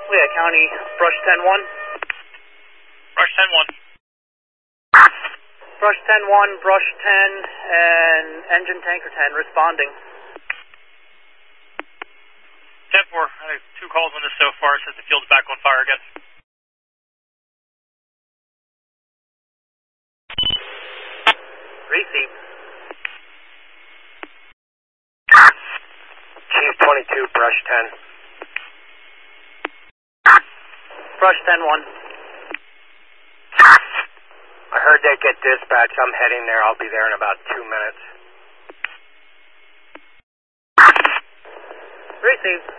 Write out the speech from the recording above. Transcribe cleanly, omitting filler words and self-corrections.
Leah County, Brush 10-1. Brush 10-1. Brush 10-1, Brush 10, and Engine Tanker 10 responding. 10-4, I have 2 calls on this so far. It says the field's back on fire again. Receive. Chief 22, Brush 10. Brush 10-1. I heard they get dispatch. I'm heading there. I'll be there in about 2 minutes. Receive.